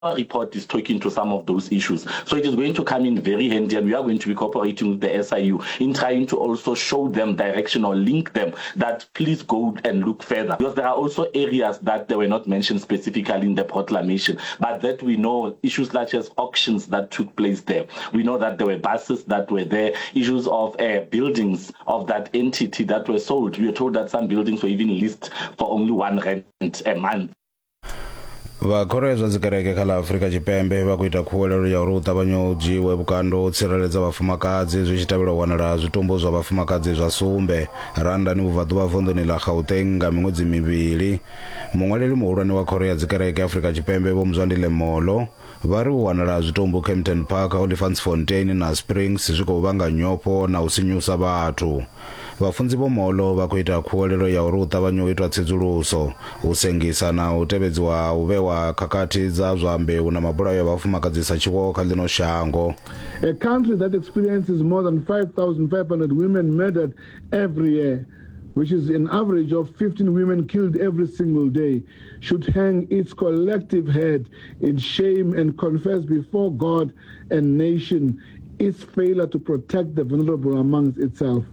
report is talking to some of those issues. So it is going to come in very handy, and we are going to be cooperating with the SIU in trying to also show them direction or link them that please go and look further. Because there are also areas that they were not mentioned specifically in the proclamation, but that we know issues such as auctions that took place there. We know that there were buses that were there, issues of buildings of that entity that were sold. We were told that some buildings were even leased for only £1 a month. vakhorezwa dzikereke kha la Afrika Tshipembe vakuita khuwelelo ya uri u ṱavhanya u dzhiiwe vhukando u tsireledza vhafumakadzi zwi tshi tevhela u wanala zwitumbu zwa vhafumakadzi zwa sumbe randani vhubvaḓuvha vunḓuni ḽa Gauteng nga miṅwedzi mivhili. Muṅwaleli muhulwane wa khoro ya dzikereke Afrika Tshipembe vho Mzwandile Molo vha ri u wanala zwitumbu Kempton Park, Olifantsfontein na Springs zwi khou vhanga nyofho na u sinyusa vhathu. Vhafunzi vho Molo vha khou ita khuwelelo ya uri u ṱavhanya u itwa tsedzuluso u sengisa na u tevhedziwa u vhewa khakhathi dza zwa mbeu na mabulayo a vhafumakadzi sa tshiwo kha ḽino shango. A country that experiences more than 5,500 women murdered every year, which is an average of 15 women killed every single day, should hang its collective head in shame and confess before God and nation its failure to protect the vulnerable amongst itself.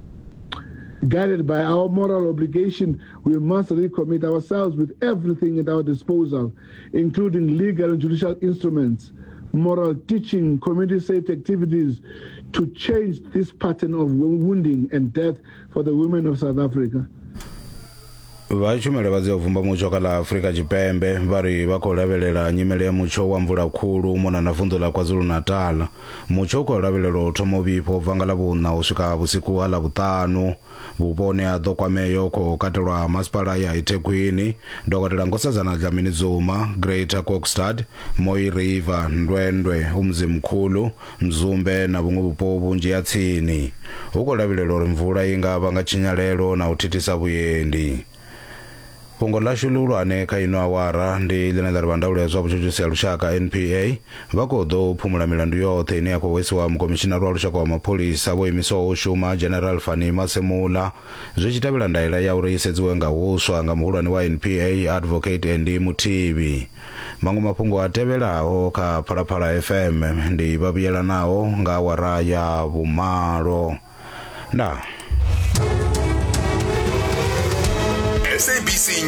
Guided by our moral obligation, we must recommit ourselves with everything at our disposal, including legal and judicial instruments, moral teaching, community-safe activities, to change this pattern of wounding and death for the women of South Africa. Vhashumeli vha dzi vumba mutsho kha la Afrika Tshipembe vha ri vha khou lavhelela nyimele ya mutsho wa mvula khulu mona na vunḓu ḽa KwaZulu-Natal. Mutsho u khou lavhelelwa u thoma u vhifha u bva nga ḽavhuṋa u swika vhusiku ha ḽavhuṱanu. Vhuponi ha ḓo kwameyo khou katelwa masipala ya iThekwini, Dokotela Nkosazana Dlamini Zuma, Greater Kokstad, Moi River, Ndwendwe, Umzimkhulu, Mzumbe na vhuṅwe vhupo vhunzhi ha tsini. Hu khou lavhelelwa uri mvula i nga vhanga tshinyalelo na u thithisa vhuendi. Fhungo ḽashu ḽihulwane kha ino awara ndi ḽine ḽa ri vhandaulo ya zwa vhutshutshisi ya lushaka NPA vha khou ḓo phumula milandu yoṱhe ine ya khou hwesiwa mukomishinari wa lushaka wa mapholisa vho imiswaho u shuma General Fani Masemula zwi tshi tevhela ndaela ya uri i sedziwe nga huswa nga muhulwane wa NPA Advocate Andy Muthibi. Maṅwe mafhungo a tevhelaho kha Phalaphala FM ndi vhavhuyelanaho nga awara ya vhumalo. SABC